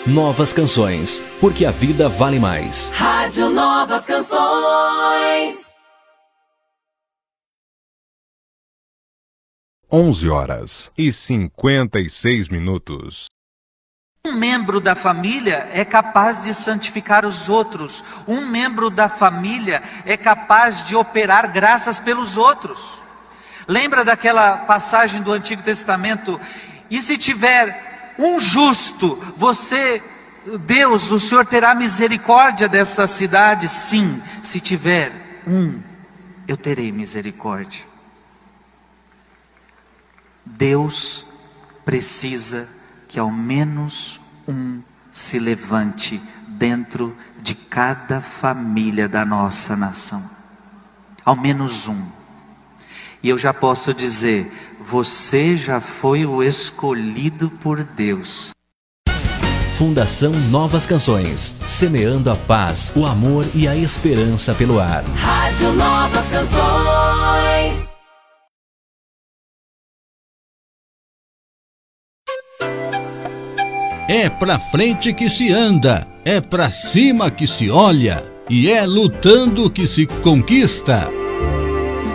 Novas Canções, porque a vida vale mais. Rádio Novas Canções. 11h56. Um membro da família é capaz de santificar os outros. Um membro da família é capaz de operar graças pelos outros. Lembra daquela passagem do Antigo Testamento? E se tiver um justo, Deus, o Senhor terá misericórdia dessa cidade? Sim, se tiver um, eu terei misericórdia. Deus precisa que ao menos um se levante dentro de cada família da nossa nação. Ao menos um. E eu já posso dizer, você já foi o escolhido por Deus. Fundação Novas Canções, semeando a paz, o amor e a esperança pelo ar. Rádio Novas Canções. É pra frente que se anda, é pra cima que se olha, e é lutando que se conquista.